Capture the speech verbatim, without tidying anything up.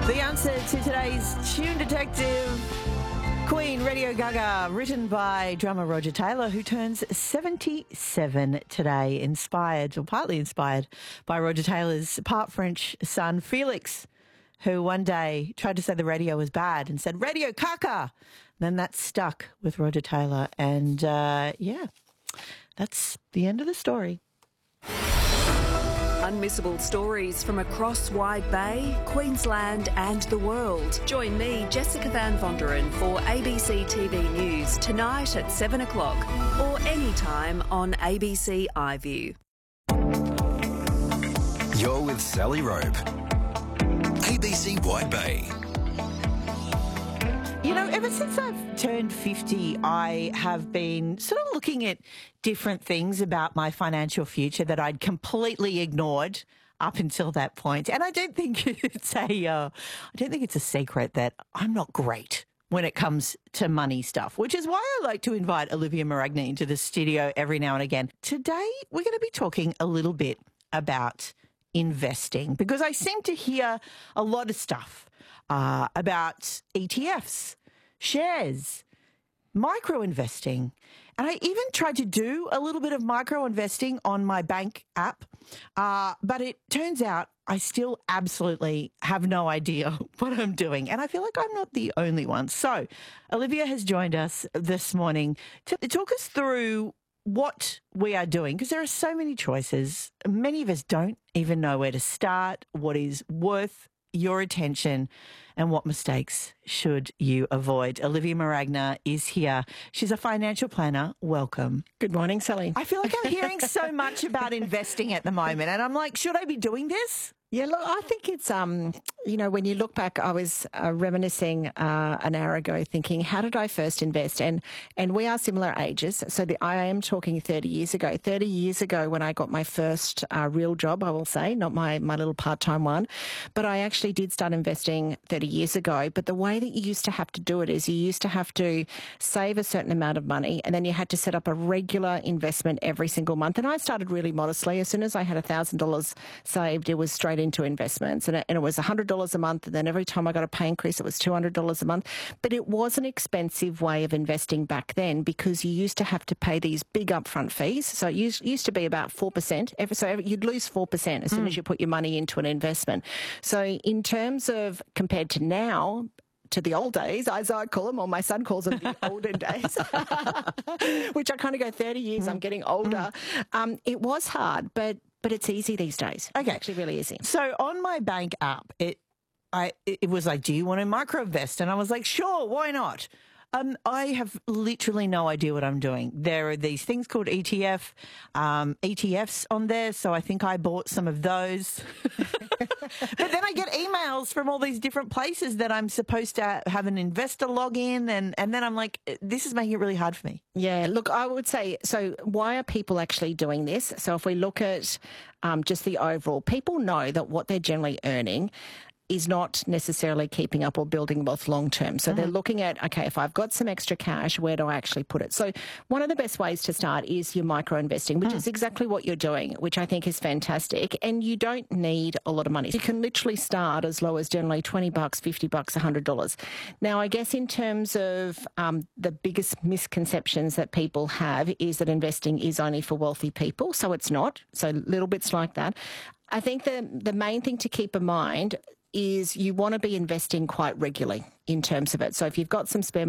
The answer to today's Tune Detective, Queen, Radio Gaga, written by drummer Roger Taylor, who turns seventy-seven today, inspired, or partly inspired, by Roger Taylor's part French son, Felix, who one day tried to say the radio was bad and said, Radio Caca! Then that stuck with Roger Taylor. And, uh, yeah, that's the end of the story. Unmissable stories from across Wide Bay, Queensland and the world. Join me, Jessica Van Vonderen, for A B C T V News tonight at seven o'clock or anytime on A B C iView. You're with Sally Rope. A B C Wide Bay. You know, ever since I've turned fifty, I have been sort of looking at different things about my financial future that I'd completely ignored up until that point. And I don't think it's a, uh, I don't think it's a secret that I'm not great when it comes to money stuff, which is why I like to invite Olivia Maragni into the studio every now and again. Today, we're going to be talking a little bit about investing, because I seem to hear a lot of stuff uh, about E T Fs, shares, micro investing. And I even tried to do a little bit of micro investing on my bank app, uh, but it turns out I still absolutely have no idea what I'm doing. And I feel like I'm not the only one. So Olivia has joined us this morning to talk us through what we are doing, because there are so many choices. Many of us don't even know where to start, what is worth your attention, and what mistakes should you avoid. Olivia Maragna is here. She's a financial planner. Welcome. Good morning, Sally. I feel like I'm hearing so much about investing at the moment, and I'm like, should I be doing this? Yeah, look, I think it's, um, you know, when you look back, I was uh, reminiscing uh, an hour ago thinking, how did I first invest? And and we are similar ages. So the, I am talking thirty years ago. thirty years ago when I got my first uh, real job, I will say, not my, my little part-time one. But I actually did start investing thirty years ago. But the way that you used to have to do it is you used to have to save a certain amount of money, and then you had to set up a regular investment every single month. And I started really modestly. As soon as I had one thousand dollars saved, it was straight into investments, and it, and it was one hundred dollars a month, and then every time I got a pay increase it was two hundred dollars a month. But it was an expensive way of investing back then, because you used to have to pay these big upfront fees. So it used, used to be about four percent. So every, you'd lose four percent as soon mm. as you put your money into an investment. So in terms of compared to now, to the old days, as I call them, or my son calls them the olden days, which I kind of go thirty years, mm. I'm getting older. Mm. Um, it was hard, but But it's easy these days. Okay. It's actually really easy. So on my bank app, it I it was like, do you want to micro invest? And I was like, sure, why not? Um, I have literally no idea what I'm doing. There are these things called E T F, um, E T Fs on there, so I think I bought some of those. But then I get emails from all these different places that I'm supposed to have an investor login, and, and then I'm like, this is making it really hard for me. Yeah, look, I would say, so why are people actually doing this? So if we look at um, just the overall, people know that what they're generally earning is not necessarily keeping up or building wealth long term. So mm-hmm. they're looking at, okay, if I've got some extra cash, where do I actually put it? So one of the best ways to start is your micro investing, which mm. is exactly what you're doing, which I think is fantastic. And you don't need a lot of money. You can literally start as low as generally twenty bucks, fifty bucks, one hundred dollars. Now, I guess in terms of um, the biggest misconceptions that people have is that investing is only for wealthy people. So it's not. So little bits like that. I think the the main thing to keep in mind is you want to be investing quite regularly in terms of it. So if you've got some spare